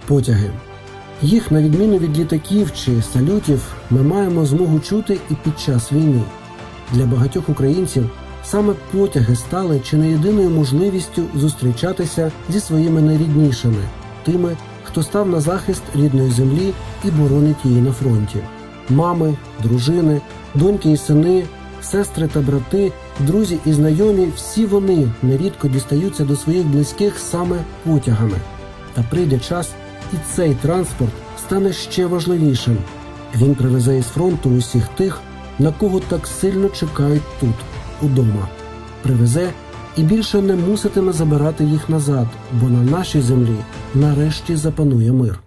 Потяги. Їх, на відміну від літаків чи салютів, ми маємо змогу чути і під час війни. Для багатьох українців саме потяги стали чи не єдиною можливістю зустрічатися зі своїми найріднішими, тими, хто став на захист рідної землі і боронить її на фронті. Мами, дружини, доньки і сини, сестри та брати, друзі і знайомі – всі вони нерідко дістаються до своїх близьких саме потягами. Та прийде час, і цей транспорт стане ще важливішим. Він привезе із фронту усіх тих, на кого так сильно чекають тут, удома. Привезе і більше не муситиме забирати їх назад, бо на нашій землі нарешті запанує мир.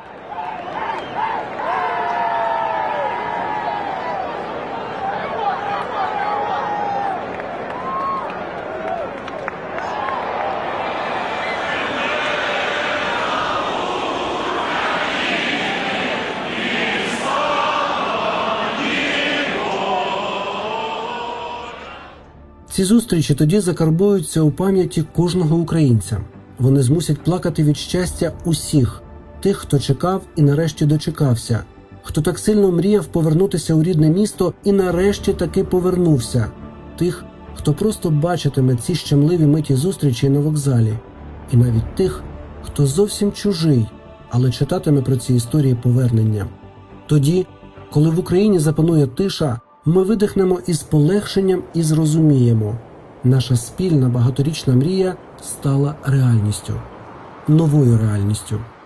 Ці зустрічі тоді закарбуються у пам'яті кожного українця. Вони змусять плакати від щастя усіх, тих, хто чекав і нарешті дочекався, хто так сильно мріяв повернутися у рідне місто і нарешті таки повернувся, тих, хто просто бачитиме ці щемливі миті зустрічей на вокзалі, і навіть тих, хто зовсім чужий, але читатиме про ці історії повернення. Тоді, коли в Україні запанує тиша, ми видихнемо із полегшенням і зрозуміємо – наша спільна багаторічна мрія стала реальністю, новою реальністю.